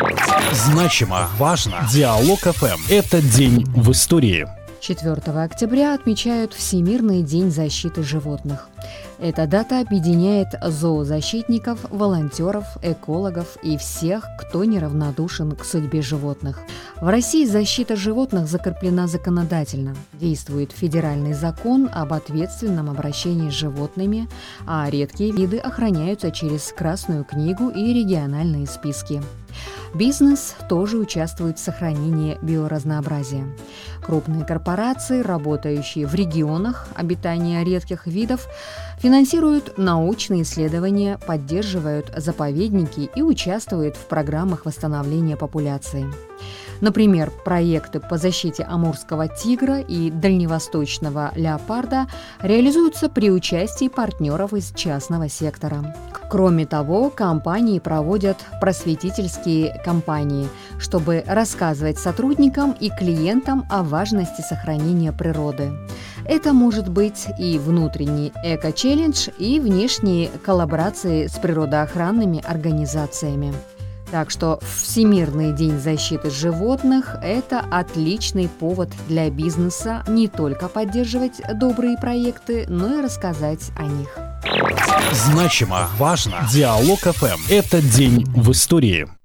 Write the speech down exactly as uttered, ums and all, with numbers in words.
Значимо, важно. Диалог эф эм. Это день в истории. четвёртого октября отмечают Всемирный день защиты животных. Эта дата объединяет зоозащитников, волонтеров, экологов и всех, кто неравнодушен к судьбе животных. В России защита животных закреплена законодательно. Действует федеральный закон об ответственном обращении с животными, а редкие виды охраняются через Красную книгу и региональные списки. Бизнес тоже участвует в сохранении биоразнообразия. Крупные корпорации, работающие в регионах обитания редких видов, финансируют научные исследования, поддерживают заповедники и участвуют в программах восстановления популяции. Например, проекты по защите амурского тигра и дальневосточного леопарда реализуются при участии партнеров из частного сектора. Кроме того, компании проводят просветительские кампании, чтобы рассказывать сотрудникам и клиентам о важности сохранения природы. Это может быть и внутренний эко-челлендж, и внешние коллаборации с природоохранными организациями. Так что Всемирный день защиты животных – это отличный повод для бизнеса не только поддерживать добрые проекты, но и рассказать о них. Значимо, важно. Диалог эф эм. Это день в истории.